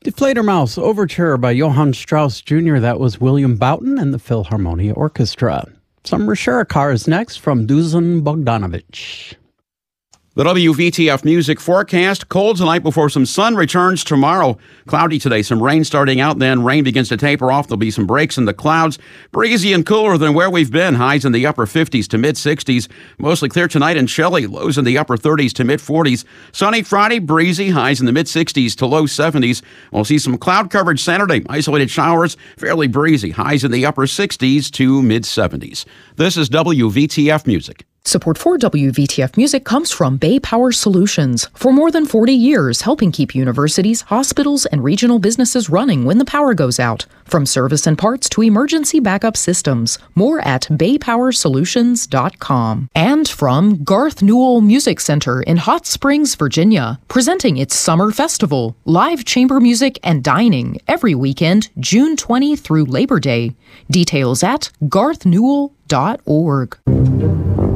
The Fledermaus Overture by Johann Strauss Jr. That was William Boughton and the Philharmonia Orchestra. Some Risherikar is next from Dusan Bogdanovich. The WVTF music forecast. Cold tonight before some sun returns tomorrow. Cloudy today. Some rain starting out, then rain begins to taper off. There'll be some breaks in the clouds. Breezy and cooler than where we've been. Highs in the upper 50s to mid 60s. Mostly clear tonight and chilly. Lows in the upper 30s to mid 40s. Sunny Friday, breezy. Highs in the mid 60s to low 70s. We'll see some cloud coverage Saturday. Isolated showers. Fairly breezy. Highs in the upper 60s to mid 70s. This is WVTF Music. Support for WVTF Music comes from Bay Power Solutions. For more than 40 years, helping keep universities, hospitals, and regional businesses running when the power goes out. From service and parts to emergency backup systems. More at baypowersolutions.com. And from Garth Newell Music Center in Hot Springs, Virginia, presenting its Summer Festival, live chamber music and dining every weekend, June 20 through Labor Day. Details at garthnewell.org.